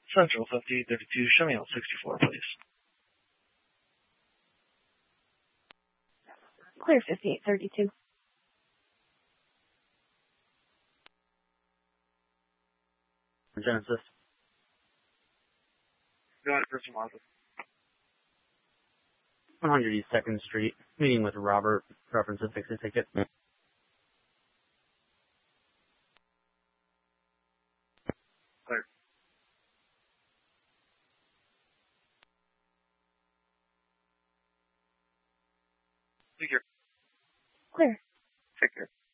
Central 5832, show me out 64, please. Clear 5832. Genesis. Go ahead, Christian Martha. 100 East 2nd Street. Meeting with Robert. Reference to fix a ticket. Clear. Take care. Clear. Take care.